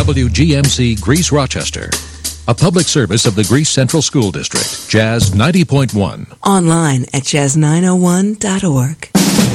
WGMC Greece Rochester. A public service of the Greece Central School District. Jazz 90.1. Online at jazz901.org.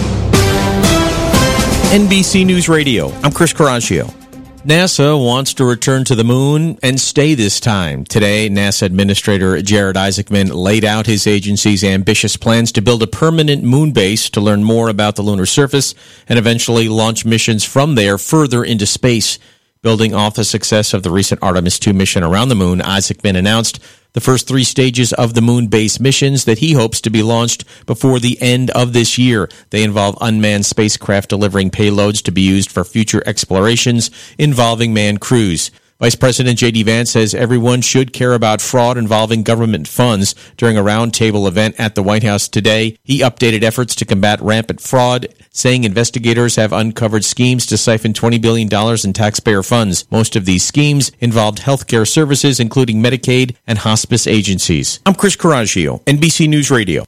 NBC News Radio. I'm Chris Coraggio. NASA wants to return to the moon and stay this time. Today, NASA Administrator Jared Isaacman laid out his agency's ambitious plans to build a permanent moon base to learn more about the lunar surface and eventually launch missions from there further into space. Building off the success of the recent Artemis II mission around the moon, Isaacman announced the first 3 stages of the moon base missions that he hopes to be launched before the end of this year. They involve unmanned spacecraft delivering payloads to be used for future explorations involving manned crews. Vice President J.D. Vance says everyone should care about fraud involving government funds. During a roundtable event at the White House today, he updated efforts to combat rampant fraud, saying investigators have uncovered schemes to siphon $20 billion in taxpayer funds. Most of these schemes involved healthcare services, including Medicaid and hospice agencies. I'm Chris Coraggio, NBC News Radio.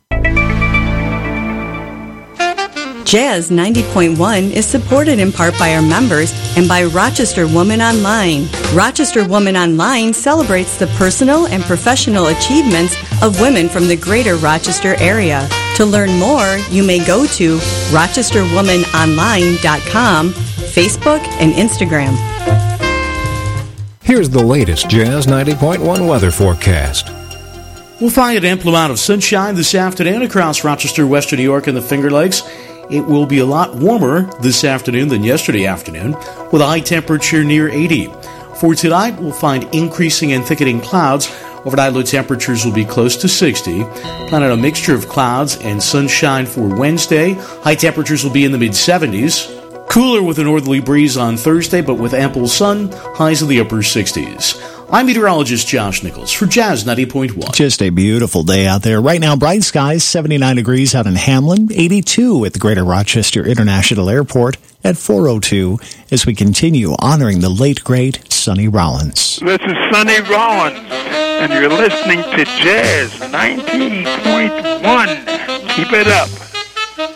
Jazz 90.1 is supported in part by our members and by Rochester Woman Online. Rochester Woman Online celebrates the personal and professional achievements of women from the greater Rochester area. To learn more, you may go to rochesterwomanonline.com, Facebook, and Instagram. Here's the latest Jazz 90.1 weather forecast. We'll find an ample amount of sunshine this afternoon across Rochester, Western New York, and the Finger Lakes. It will be a lot warmer this afternoon than yesterday afternoon, with a high temperature near 80. For tonight, we'll find increasing and thickening clouds. Overnight low temperatures will be close to 60. Plan on a mixture of clouds and sunshine for Wednesday. High temperatures will be in the mid-70s. Cooler with a northerly breeze on Thursday, but with ample sun, highs in the upper 60s. I'm meteorologist Josh Nichols for Jazz 90.1. Just a beautiful day out there. Right now, bright skies, 79 degrees out in Hamlin, 82 at the Greater Rochester International Airport at 4:02 as we continue honoring the late, great Sonny Rollins. This is Sonny Rollins, and you're listening to Jazz 90.1. Keep it up.